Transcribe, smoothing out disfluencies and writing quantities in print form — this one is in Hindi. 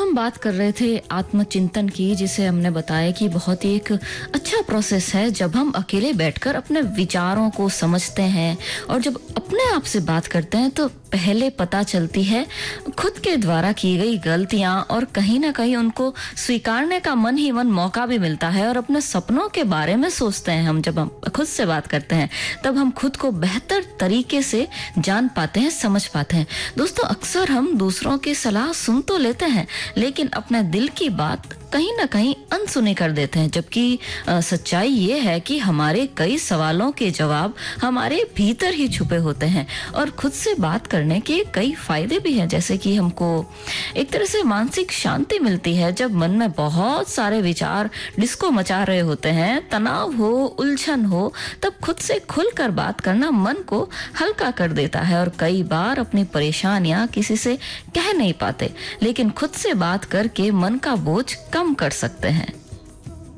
हम बात कर रहे थे आत्मचिंतन की, जिसे हमने बताया कि बहुत ही एक अच्छा प्रोसेस है जब हम अकेले बैठकर अपने विचारों को समझते हैं और जब अपने आप से बात करते हैं तो पहले पता चलती है खुद के द्वारा की गई गलतियां और कहीं ना कहीं उनको स्वीकारने का मन ही मन मौका भी मिलता है। और अपने सपनों के बारे में सोचते हैं हम, जब हम खुद से बात करते हैं तब हम खुद को बेहतर तरीके से जान पाते हैं, समझ पाते हैं। दोस्तों, अक्सर हम दूसरों की सलाह सुन तो लेते हैं लेकिन अपने दिल की बात कहीं ना कहीं अनसुनी कर देते हैं, जबकि सच्चाई ये है कि हमारे कई सवालों के जवाब हमारे भीतर ही छुपे होते हैं। और खुद से बात करने के कई फायदे भी हैं, जैसे कि हमको एक तरह से मानसिक शांति मिलती है। जब मन में बहुत सारे विचार डिस्को मचा रहे होते हैं, तनाव हो, उलझन हो, तब खुद से खुलकर बात करना मन को हल्का कर देता है। और कई बार अपनी परेशानियां किसी से कह नहीं पाते, लेकिन खुद से बात करके मन का बोझ कम कर सकते हैं।